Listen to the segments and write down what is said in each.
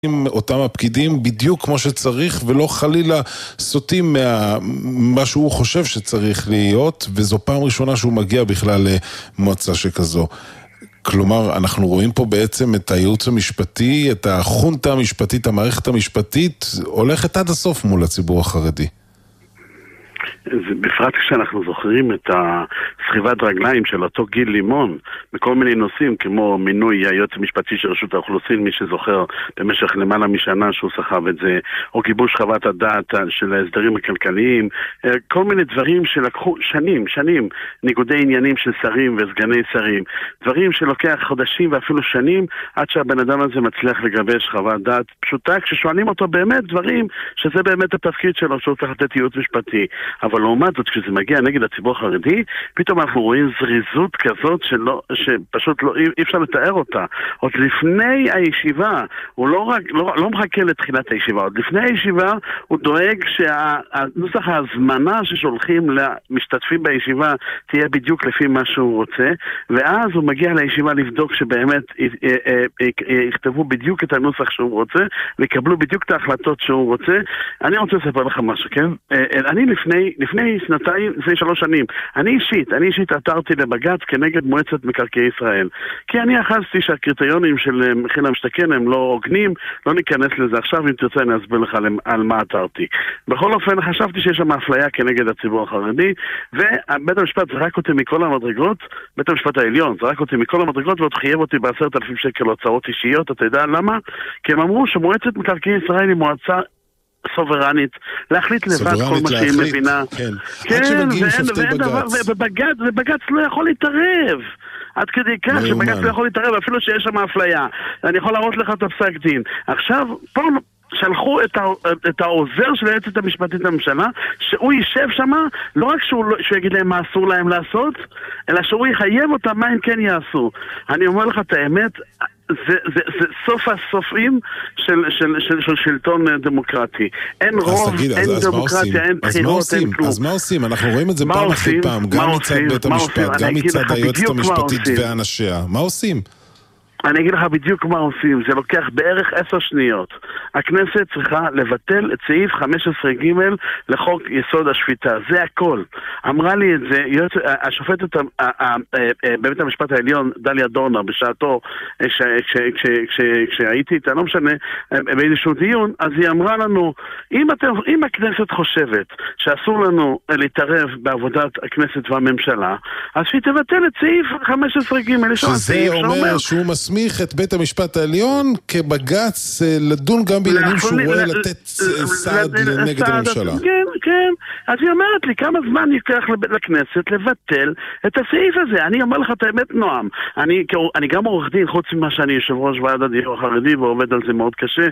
עם אותם הפקידים בדיוק כמו שצריך, ולא חלילה סוטים מה שהוא חושב שצריך להיות, וזו פעם ראשונה שהוא מגיע בכלל למועצה שכזו. כלומר, אנחנו רואים פה בעצם את הייעוץ המשפטי, את החונטה המשפטית, המערכת המשפטית, הולכת עד הסוף מול הציבור החרדי. בפרט כשאנחנו זוכרים את הסחיבת רגליים של אותו גיל לימון בכל מיני נושאים, כמו מינוי היועץ המשפטי של רשות האוכלוסין, מי שזוכר במשך למעלה משנה שהוא סחב את זה, או גיבוש חוות הדעת של ההסדרים הכלכליים, כל מיני דברים שלקחו שנים, ניגודי עניינים של שרים וסגני שרים, דברים שלוקח חודשים ואפילו שנים עד שהבן אדם הזה מצליח לגבש חוות דעת פשוטה, כששואלים אותו באמת דברים שזה באמת התפקיד שלו, שהוא צריך לתת ייעוץ משפטי. אבל לעומת זאת, כשזה מגיע נגד הציבור החרדי, פתאום אנחנו רואים זריזות כזאת שפשוט אי אפשר לתאר אותה. עוד לפני הישיבה, הוא לא מחכה לתחילת הישיבה, עוד לפני הישיבה הוא דואג שהנוסח ההזמנה ששולחים למשתתפים בישיבה תהיה בדיוק לפי מה שהוא רוצה, ואז הוא מגיע לישיבה לבדוק שבאמת יכתבו בדיוק את הנוסח שהוא רוצה, ויקבלו בדיוק את ההחלטות שהוא רוצה. אני רוצה לספר לך משהו, כן? אני לפני שנתיים, לפני 3 שנים, אני אישית עתרתי לבג"ץ כנגד מועצת מקרקעי ישראל. כי אני אחזתי שהקריטריונים של מחיר למשתכן הם לא הוגנים, לא ניכנס לזה עכשיו, אם תרצה אני אסביר לך על מה עתרתי. בכל אופן, חשבתי שיש שם אפליה כנגד הציבור החרדי, ובית המשפט זרק אותי מכל המדרגות, בית המשפט העליון זרק אותי מכל המדרגות, ועוד חייב אותי ב10,000 שקל הוצאות אישיות. אתה יודע למה? כי הם אמרו שמועצת מקרקעי ישראל היא מועצה סוברנית, להחליט לבד כל מה שהיא מבינה. כן, ובג"ץ לא יכול להתערב. עד כדי כך שבג"ץ לא יכול להתערב, אפילו שיש שם אפליה. אני יכול להראות לך את הפסק דין. עכשיו, פה שלחו את העוזר של היועצת המשפטית לממשלה, שהוא יישב שם, לא רק שהוא יגיד להם מה אסור להם לעשות, אלא שהוא יחייב אותם מה הם כן יעשו. אני אומר לך את האמת, זה סוף הסופים של שלטון דמוקרטי. אין רוב, אין דמוקרטיה, אין בחירות, אין כלום. אז מה עושים? אנחנו רואים את זה פעם אחרי פעם, גם מצד בית המשפט, גם מצד היועצת המשפטית ואנשיה. מה עושים? אני אגיד לך בדיוק מה עושים. זה לוקח בערך 10 שניות. הכנסת צריכה לבטל את סעיף 15(ג) לחוק יסוד השפיטה. זה הכל. אמרה לי את זה השופטת בבית המשפט העליון דליה דורנר בשעתו, כשהייתי איתה, לא משנה, באיזשהו דיון, אז היא אמרה לנו, אם הכנסת חושבת שאסור לנו להתערב בעבודת הכנסת והממשלה, אז שהיא תבטל את סעיף 15(ג). שזה אומר שהוא מסמיך את בית המשפט העליון כבג"ץ לדון גם בעניינים שהוא רואה לתת סעד נגד הממשלה. כן. אז היא אומרת לי, כמה זמן ייקח לכנסת לבטל את הסעיף הזה? אני אומר לך את האמת, נועם. אני גם עורך דין, חוץ ממה שאני יושב ראש ועד הדיור החרדי, ועובד על זה מאוד קשה,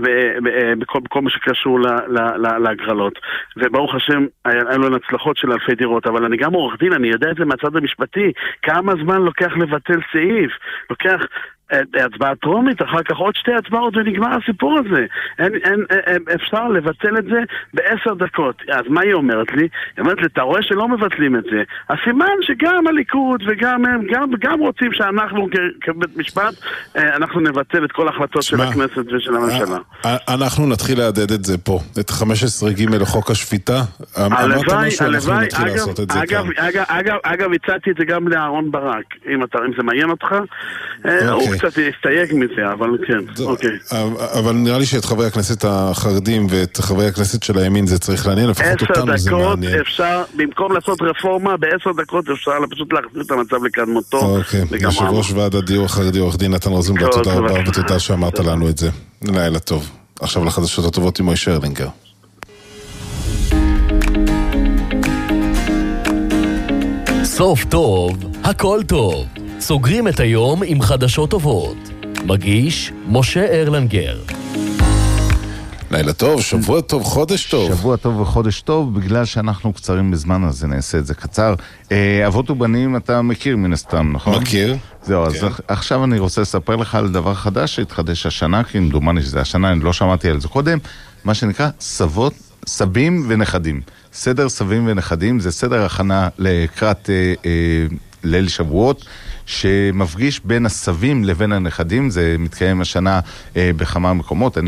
בכל מה שקשור להגרלות. וברוך השם, היו לנו הצלחות של אלפי דירות, אבל אני גם עורך דין, אני יודע את זה מהצד המשפטי. כמה זמן לוקח לבטל סעיף? לוקח הצבעה טרומית, אחר כך עוד 2 הצבעות ונגמר הסיפור הזה. אפשר לבטל את זה ב10 דקות. אז מה היא אומרת לי? היא אומרת לי, אתה רואה שלא מבטלים את זה. הסימן שגם הליכוד וגם הם, גם רוצים שאנחנו כבית משפט, אנחנו נבטל את כל ההחלטות של הכנסת ושל הממשלה. אנחנו נתחיל לעדד את זה פה, את 15(ג) לחוק השפיטה. הלוואי, הלוואי. אגב, הצעתי את זה גם לאהרון ברק. אם זה מעניין אותך, הוא קצת יסתייג מזה, אבל כן, אוקיי. אבל נראה לי שאת חברי הכנסת החרדים ואת חברי הכנסת של הימין זה צריך לעניין, לפחות אותנו זה מעניין. 10 דקות אפשר, במקום לעשות רפורמה, ב10 דקות אפשר פשוט להחזיר את המצב לקדמותו. אוקיי, יושב ראש ועד הדיור החרדי, עורך דין נתן רוזנבלט, תודה רבה ותודה שאמרת לנו את זה. לילה טוב. עכשיו לחדשות הטובות עם מוישה ארלינגר. סוף טוב, הכל טוב. סוגרים את היום עם חדשות טובות. מגיש משה ארלינגר. לילה טוב, שבוע טוב, חודש טוב. שבוע טוב וחודש טוב, בגלל שאנחנו קצרים בזמן, אז נעשה את זה קצר. אבות ובנים אתה מכיר מן הסתם, נכון? מכיר. זהו, אז עכשיו אני רוצה לספר לך על דבר חדש שהתחדש השנה, כי מדומני שזה השנה, אני לא שמעתי על זה קודם, מה שנקרא סבים ונכדים. סדר סבים ונכדים זה סדר הכנה לקראת ליל שבועות, שמפגיש בין הסבים לבין הנכדים. זה מתקיים השנה בכמה מקומות. אני